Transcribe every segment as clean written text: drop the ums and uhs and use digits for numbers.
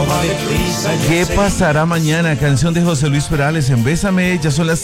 ¿Qué pasará mañana? Canción de José Luis Perales en Bésame. Ya son las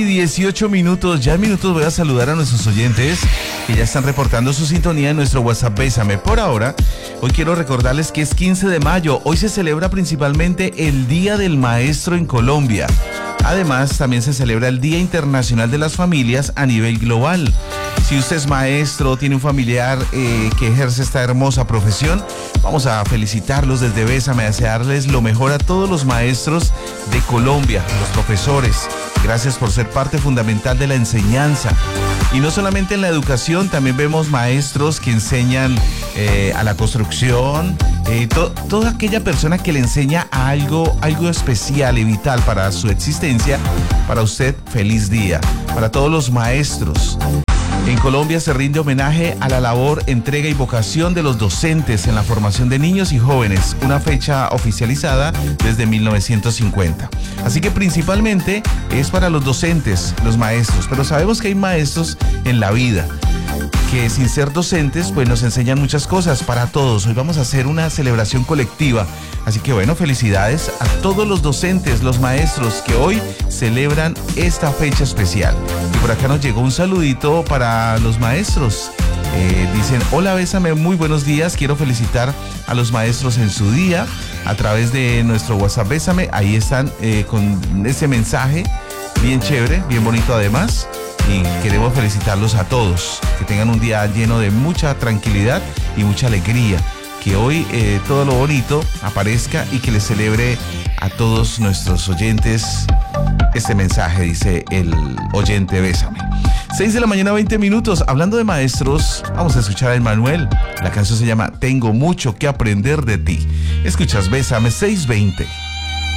6:18. Ya en minutos voy a saludar a nuestros oyentes que ya están reportando su sintonía en nuestro WhatsApp Bésame. Por ahora, hoy quiero recordarles que es 15 de mayo. Hoy se celebra principalmente el Día del Maestro en Colombia. Además, también se celebra el Día Internacional de las Familias a nivel global. Si usted es maestro, tiene un familiar que ejerce esta hermosa profesión, vamos a felicitarlos desde Bésame, a desearles lo mejor a todos los maestros de Colombia, los profesores. Gracias por ser parte fundamental de la enseñanza. Y no solamente en la educación, también vemos maestros que enseñan a la construcción, toda aquella persona que le enseña algo especial y vital para su existencia. Para usted, feliz día. Para todos los maestros. En Colombia se rinde homenaje a la labor, entrega y vocación de los docentes en la formación de niños y jóvenes, una fecha oficializada desde 1950. Así que principalmente es para los docentes, los maestros, pero sabemos que hay maestros en la vida que sin ser docentes pues nos enseñan muchas cosas para todos. Hoy vamos a hacer una celebración colectiva, así que bueno, felicidades a todos los docentes, los maestros que hoy celebran esta fecha especial. Y por acá nos llegó un saludito para los maestros. Dicen: hola Bésame, muy buenos días, quiero felicitar a los maestros en su día a través de nuestro WhatsApp Bésame. Ahí están con ese mensaje bien chévere, bien bonito además. Y queremos felicitarlos a todos, que tengan un día lleno de mucha tranquilidad y mucha alegría, que hoy todo lo bonito aparezca y que les celebre a todos nuestros oyentes este mensaje, dice el oyente Bésame. 6:20 a.m. Hablando de maestros, vamos a escuchar a Emmanuel. La canción se llama Tengo mucho que aprender de ti. Escuchas Bésame 6:20.